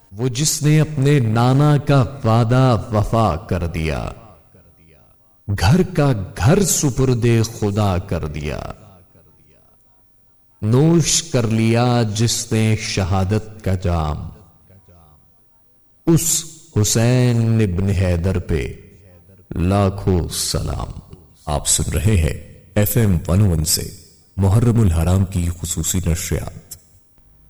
वो जिसने अपने नाना का वादा वफा कर दिया, घर का घर सुपुर्दे खुदा कर दिया। नोश कर लिया जिसने शहादत का जाम, उस हुसैन इब्न हैदर पे लाखों सलाम। आप सुन रहे हैं FM 101 से मुहर्रमुल हराम की खुसूसी नशरियात।